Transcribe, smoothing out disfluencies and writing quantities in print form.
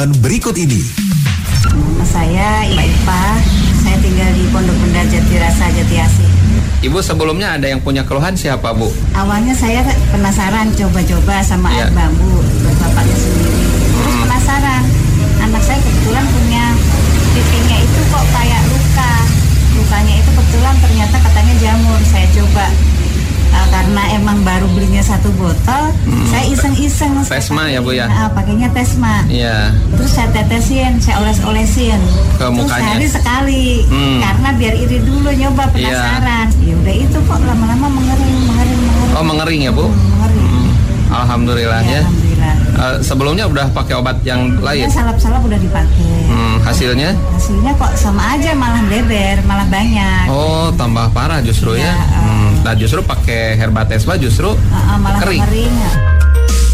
Berikut ini. Nama saya Mbak Ipa, saya tinggal di Pondok Benda Jatirasa, Jatiasih. Ibu sebelumnya ada yang punya keluhan siapa, Bu? Awalnya saya penasaran coba-coba sama air bambu buat bapaknya sendiri. Terus penasaran, anak saya kebetulan punya pipinya itu kok kayak luka. Lukanya itu kebetulan ternyata katanya jamur. Saya coba. Karena emang baru belinya 1 botol, saya iseng-iseng. Tesma ya, Bu ya? Pakainya Tesma. Iya. Terus saya tetesin, saya oles-olesin ke mukanya. Terus sekali, karena biar iri dulu nyoba penasaran. Ya udah itu kok lama-lama mengering. Oh, mengering ya, Bu? Mengering. Alhamdulillah ya. Alhamdulillah. Sebelumnya udah pakai obat yang lain? Salap-salap udah dipakai. Hasilnya? Hasilnya kok sama aja, malah beber, malah banyak. Oh, tambah parah justru ya. Nah, justru pakai Herbatesma justru malah kering. mengering.